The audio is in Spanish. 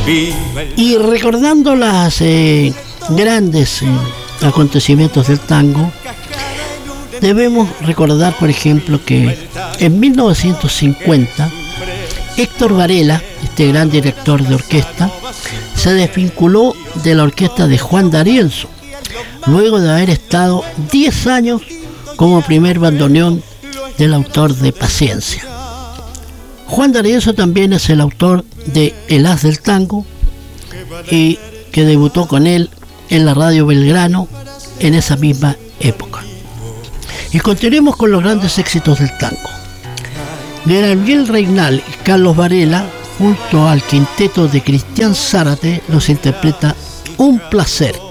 Y recordando los grandes acontecimientos del tango, debemos recordar, por ejemplo, que en 1950 Héctor Varela, este gran director de orquesta, se desvinculó de la orquesta de Juan D'Arienzo, luego de haber estado 10 años como primer bandoneón del autor de Paciencia. Juan D'Arienzo también es el autor de El As del Tango, y que debutó con él en la Radio Belgrano en esa misma época. Y continuemos con los grandes éxitos del tango. Gabriel Reynal y Carlos Varela, junto al quinteto de Cristian Zárate, nos interpreta Un Placer.